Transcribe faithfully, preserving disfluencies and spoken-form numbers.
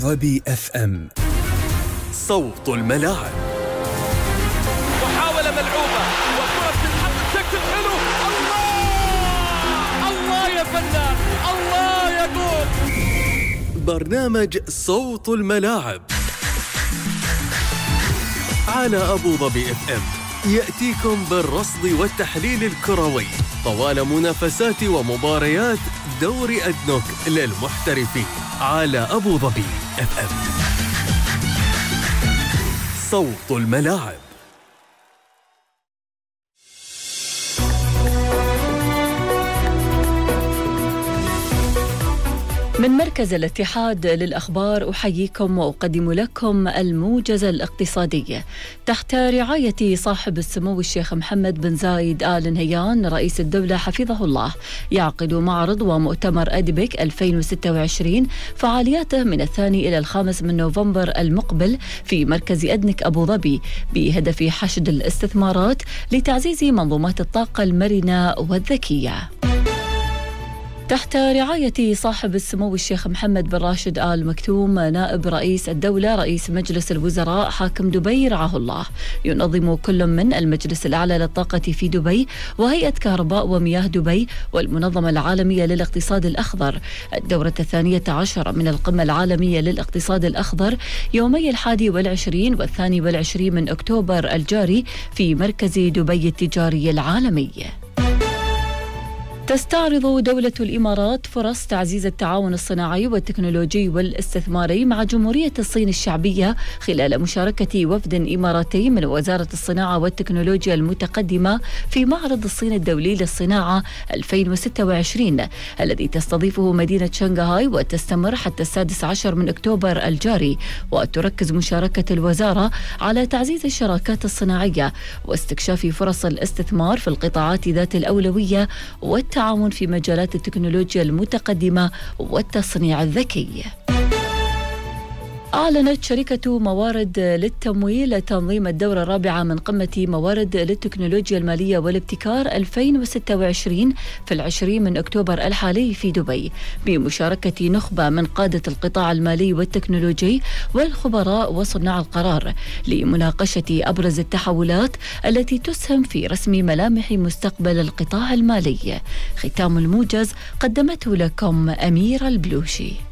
ظبي اف ام صوت الملاعب. محاولة ملعوبة وكرة تنحط بشكل حلو. الله الله يا فنان، الله يا جول. برنامج صوت الملاعب على أبو ظبي اف ام يأتيكم بالرصد والتحليل الكروي طوال منافسات ومباريات دوري أدنوك للمحترفين على أبو ظبي اف ام. صوت الملاعب. من مركز الاتحاد للأخبار أحييكم وأقدم لكم الموجز الاقتصادي تحت رعاية صاحب السمو الشيخ محمد بن زايد آل نهيان رئيس الدولة حفظه الله. يعقد معرض ومؤتمر أديبك ألفين وستة وعشرين فعالياته من الثاني إلى الخامس من نوفمبر المقبل في مركز أدنك أبو ظبي بهدف حشد الاستثمارات لتعزيز منظومات الطاقة المرنة والذكية. تحت رعاية صاحب السمو الشيخ محمد بن راشد آل مكتوم نائب رئيس الدولة رئيس مجلس الوزراء حاكم دبي رعاه الله، ينظم كل من المجلس الأعلى للطاقة في دبي وهيئة كهرباء ومياه دبي والمنظمة العالمية للاقتصاد الأخضر الدورة الثانية عشر من القمة العالمية للاقتصاد الأخضر يومي الحادي والعشرين والثاني والعشرين من أكتوبر الجاري في مركز دبي التجاري العالمي. تستعرض دولة الإمارات فرص تعزيز التعاون الصناعي والتكنولوجي والاستثماري مع جمهورية الصين الشعبية خلال مشاركة وفد إماراتي من وزارة الصناعة والتكنولوجيا المتقدمة في معرض الصين الدولي للصناعة ألفين وستة وعشرين الذي تستضيفه مدينة شنغهاي وتستمر حتى السادس عشر من أكتوبر الجاري. وتركز مشاركة الوزارة على تعزيز الشراكات الصناعية واستكشاف فرص الاستثمار في القطاعات ذات الأولوية والتعاون في مجالات التكنولوجيا المتقدمة والتصنيع الذكي. أعلنت شركة موارد للتمويل تنظيم الدورة الرابعة من قمة موارد للتكنولوجيا المالية والابتكار ألفين وستة وعشرين في العشرين من أكتوبر الحالي في دبي بمشاركة نخبة من قادة القطاع المالي والتكنولوجي والخبراء وصناع القرار لمناقشة أبرز التحولات التي تسهم في رسم ملامح مستقبل القطاع المالي. ختام الموجز قدمته لكم أميرة البلوشي.